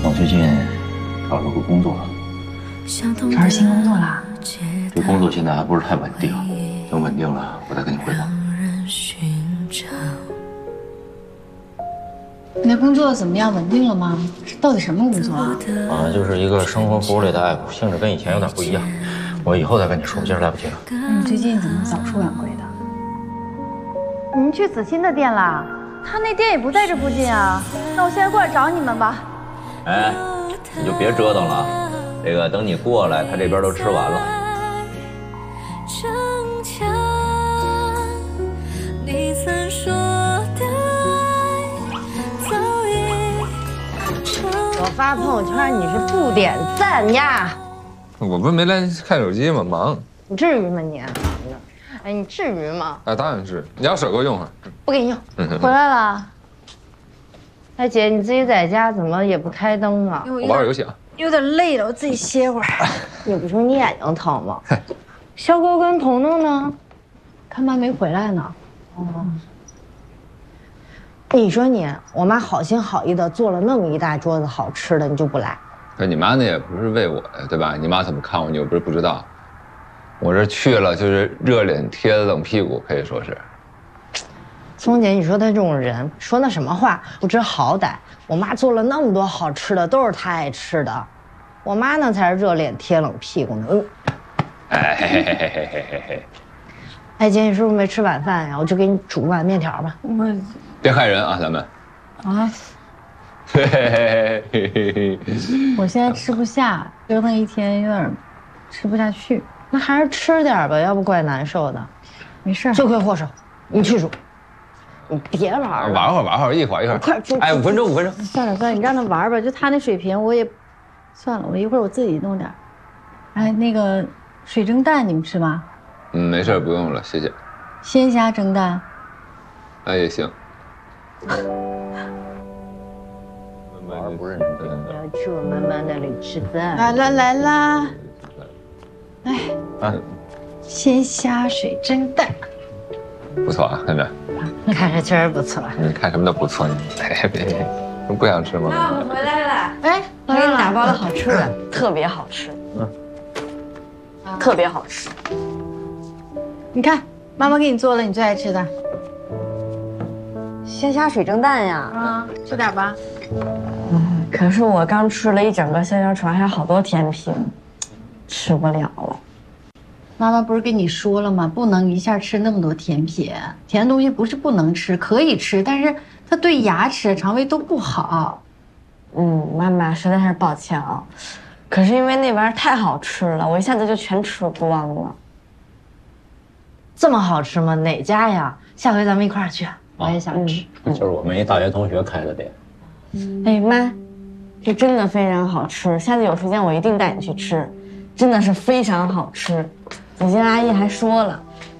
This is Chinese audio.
我最近找了个工作， 找着新工作了？ 这工作现在还不是太稳定，等稳定了我再跟你汇报。 你的工作怎么样？稳定了吗？到底什么工作啊？ 就是一个生活服务类的 app， 性质跟以前有点不一样。我以后再跟你说，今儿来不及了。 你最近怎么早出晚归的？ 你们去子欣的店啦？他那店也不在这附近啊。那我现在过来找你们吧。 哎，你就别折腾了，这个等你过来，他这边都吃完了。 我发朋友圈你是不点赞呀？ 我不是没来看手机吗？忙。 你至于吗你？哎，你至于吗？ 啊，当然是。你要手给我用会儿。 不给你用。回来了。哎姐，你自己在家怎么也不开灯啊？ 我玩会儿游戏啊。 有点累了，我自己歇会儿。你不是你眼睛疼吗？肖哥跟彤彤呢？他妈没回来呢。哦。你说你，我妈好心好意的做了那么一大桌子好吃的，你就不来？ 可你妈那也不是为我的，对吧？你妈怎么看我，你又不是不知道。我这去了就是热脸贴冷屁股，可以说是。 松姐，你说她这种人说那什么话不知好歹。我妈做了那么多好吃的，都是她爱吃的。我妈呢才是热脸贴冷屁股呢。 哎嘿嘿嘿嘿嘿嘿嘿。 哎姐，你是不是没吃晚饭呀？我就给你煮碗面条吧。 别害人啊，咱们。 啊。 嘿嘿嘿嘿嘿。 我现在吃不下，折腾一天有点吃不下去。 那还是吃点吧，要不怪难受的。 没事， 罪魁祸首，你去煮。你别玩了， 玩会儿，一会儿。 快， 哎，5分钟。 算了，你让他玩吧，就他那水平，我也算了，我一会儿我自己弄点。 哎，那个水蒸蛋你们吃吗？ 没事，不用了，谢谢。 鲜虾蒸蛋。 哎，也行。 玩不认真的。 去我妈妈那里吃饭。 来啦。哎，鲜虾水蒸蛋。 不错啊，看着。 看着确实不错。 你看什么都不错，你别，不想吃吗？ 妈，我回来了。哎， 我给你打包了好吃的，特别好吃。特别好吃。 你看，妈妈给你做了你最爱吃的鲜虾水蒸蛋呀。 吃点吧。 可是我刚吃了一整个逍遥船，还有好多甜品，吃不了了。 妈妈不是跟你说了吗？不能一下吃那么多甜品，甜的东西不是不能吃，可以吃，但是它对牙齿、肠胃都不好。 妈妈实在是抱歉啊，可是因为那玩意儿太好吃了，我一下子就全吃光了。这么好吃吗？哪家呀？下回咱们一块儿去，我也想吃。 就是我们一大学同学开的店。 哎妈，这真的非常好吃，下次有时间我一定带你去吃，真的是非常好吃。子欣阿姨还说了，